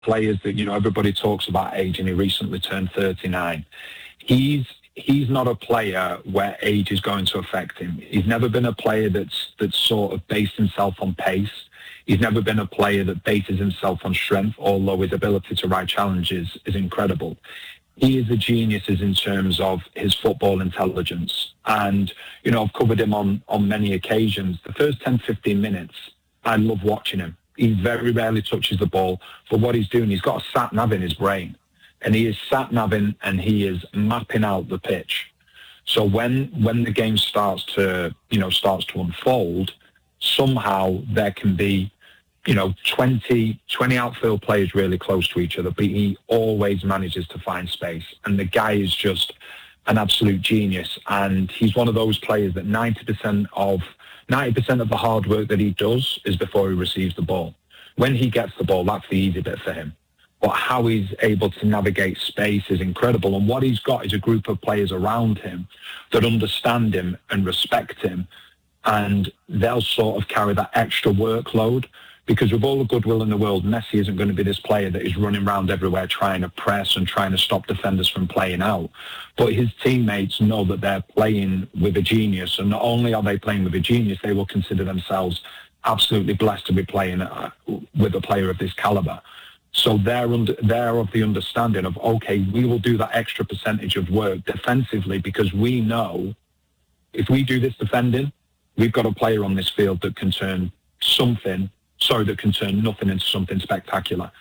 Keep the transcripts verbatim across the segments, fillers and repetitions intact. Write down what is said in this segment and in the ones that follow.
players that, you know, everybody talks about age, and he recently turned thirty-nine. He's he's not a player where age is going to affect him. He's never been a player that's that's sort of based himself on pace. He's never been a player that bases himself on strength, although his ability to ride challenges is incredible. He is a genius in terms of his football intelligence. And, you know, I've covered him on, on many occasions. The first ten, fifteen minutes, I love watching him. He very rarely touches the ball, but what he's doing, he's got a sat-nav in his brain. And he is sat-naving and he is mapping out the pitch. So when when the game starts to, you know, starts to unfold, somehow there can be, you know, twenty, twenty outfield players really close to each other, but he always manages to find space. And the guy is just an absolute genius. And he's one of those players that ninety percent of ninety percent of the hard work that he does is before he receives the ball. When he gets the ball, that's the easy bit for him. But how he's able to navigate space is incredible. And what he's got is a group of players around him that understand him and respect him. And they'll sort of carry that extra workload. Because with all the goodwill in the world, Messi isn't going to be this player that is running around everywhere trying to press and trying to stop defenders from playing out. But his teammates know that they're playing with a genius. And not only are they playing with a genius, they will consider themselves absolutely blessed to be playing uh, with a player of this caliber. So they're, under, they're of the understanding of, okay, we will do that extra percentage of work defensively because we know if we do this defending, we've got a player on this field that can turn something sorry, that can turn nothing into something spectacular.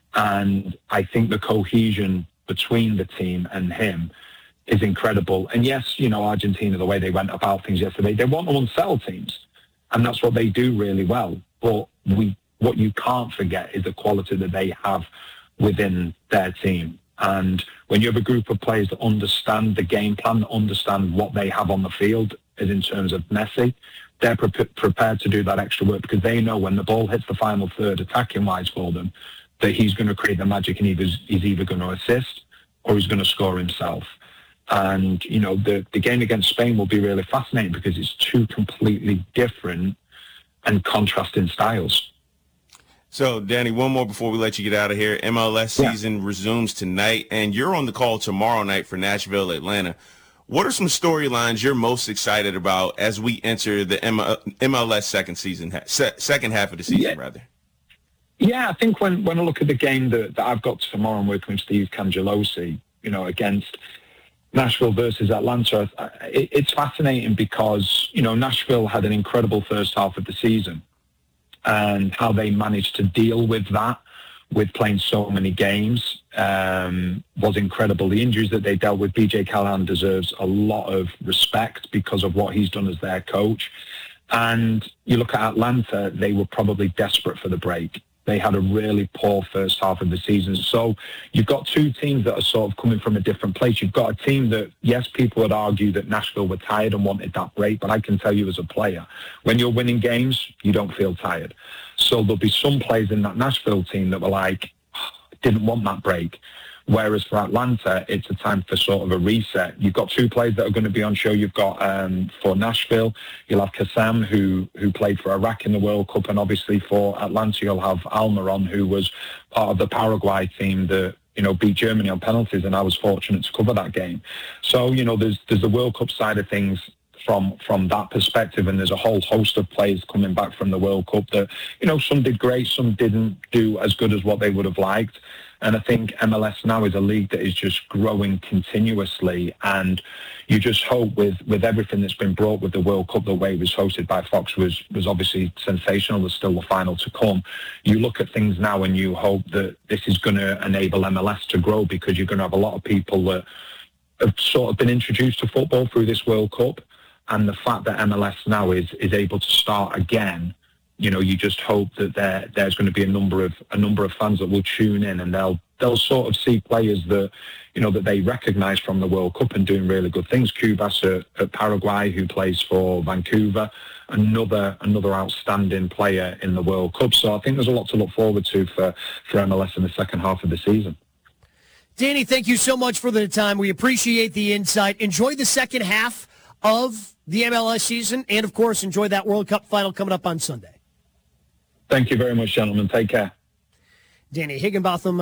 And I think the cohesion between the team and him is incredible. And yes, you know, Argentina, the way they went about things yesterday, they want to unsettle teams. And that's what they do really well. But we, what you can't forget is the quality that they have within their team. And when you have a group of players that understand the game plan, that understand what they have on the field, as in terms of Messi, they're pre- prepared to do that extra work because they know when the ball hits the final third attacking-wise for them, that he's going to create the magic and he's, he's either going to assist or he's going to score himself. And, you know, the, the game against Spain will be really fascinating because it's two completely different and contrasting styles. So, Danny, one more before we let you get out of here. M L S season yeah. resumes tonight, and you're on the call tomorrow night for Nashville, Atlanta. What are some storylines you're most excited about as we enter the M L S second season, second half of the season, yeah. rather? Yeah, I think when, when I look at the game that, that I've got tomorrow, I'm working with Steve Cangelosi, you know, against Nashville versus Atlanta. It, it's fascinating because, you know, Nashville had an incredible first half of the season and how they managed to deal with that, with playing so many games, um, was incredible. The injuries that they dealt with, B J Callahan deserves a lot of respect because of what he's done as their coach. And you look at Atlanta, they were probably desperate for the break. They had a really poor first half of the season. So you've got two teams that are sort of coming from a different place. You've got a team that, yes, people would argue that Nashville were tired and wanted that break, but I can tell you as a player, when you're winning games, you don't feel tired. So there'll be some players in that Nashville team that were like, didn't want that break. Whereas for Atlanta, it's a time for sort of a reset. You've got two players that are going to be on show. You've got, um, for Nashville, you'll have Kassam, who who played for Iraq in the World Cup. And obviously for Atlanta, you'll have Almiron, who was part of the Paraguay team that, you know, beat Germany on penalties. And I was fortunate to cover that game. So, you know, there's there's the World Cup side of things from from that perspective, and there's a whole host of players coming back from the World Cup that, you know, some did great, some didn't do as good as what they would have liked. And I think M L S now is a league that is just growing continuously, and you just hope with, with everything that's been brought with the World Cup, the way it was hosted by Fox was, was obviously sensational. There's still the final to come. You look at things now and you hope that this is going to enable M L S to grow, because you're going to have a lot of people that have sort of been introduced to football through this World Cup. And the fact that M L S now is is able to start again, you know, you just hope that there there's going to be a number of a number of fans that will tune in, and they'll they'll sort of see players that, you know, that they recognise from the World Cup and doing really good things. Cubas at, at Paraguay, who plays for Vancouver, another another outstanding player in the World Cup. So I think there's a lot to look forward to for, for M L S in the second half of the season. Danny, thank you so much for the time. We appreciate the insight. Enjoy the second half of the M L S season, and, of course, enjoy that World Cup final coming up on Sunday. Thank you very much, gentlemen. Take care. Danny Higginbotham